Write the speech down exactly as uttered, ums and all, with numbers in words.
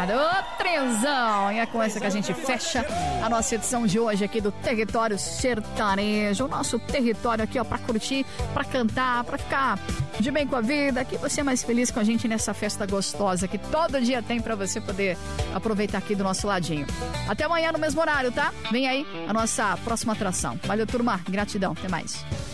moçada. Ô, trenzão! E é com essa que a gente fecha a nossa edição de hoje aqui do Território Sertanejo. O nosso território aqui, ó, pra curtir, pra cantar, pra ficar de bem com a vida, que você é mais feliz com a gente nessa festa gostosa que todo dia tem pra você poder aproveitar aqui do nosso ladinho. Até amanhã no mesmo horário, tá? Vem aí a nossa próxima atração. Valeu, turma. Gratidão. Até mais.